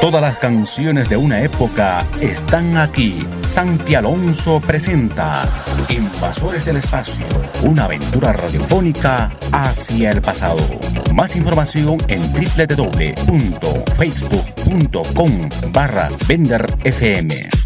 Todas las canciones de una época están aquí. Santi Alonso presenta Invasores del Espacio, una aventura radiofónica hacia el pasado. Más información en www.facebook.com/VenderFM.